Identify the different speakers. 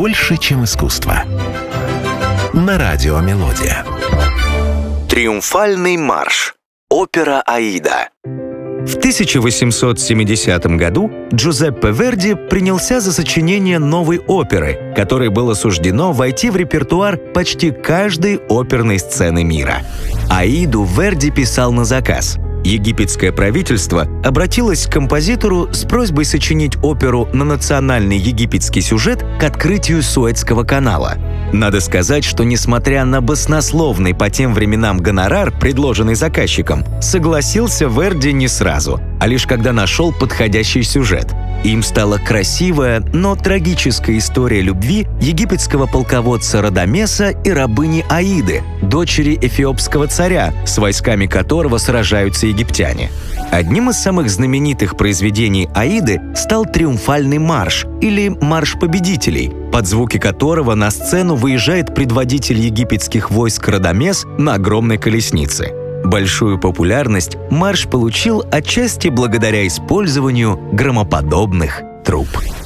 Speaker 1: больше, чем искусство. На радио «Мелодия».
Speaker 2: Триумфальный марш. Опера «Аида».
Speaker 3: В 1870 году Джузеппе Верди принялся за сочинение новой оперы, которой было суждено войти в репертуар почти каждой оперной сцены мира. «Аиду» Верди писал на заказ. Египетское правительство обратилось к композитору с просьбой сочинить оперу на национальный египетский сюжет к открытию Суэцкого канала. Надо сказать, что несмотря на баснословный по тем временам гонорар, предложенный заказчиком, согласился Верди не сразу, а лишь когда нашел подходящий сюжет. Им стала красивая, но трагическая история любви египетского полководца Радамеса и рабыни Аиды, дочери эфиопского царя, с войсками которого сражаются египтяне. Одним из самых знаменитых произведений Аиды стал «Триумфальный марш» или «Марш победителей», под звуки которого на сцену выезжает предводитель египетских войск Радамес на огромной колеснице. Большую популярность марш получил отчасти благодаря использованию громоподобных труб.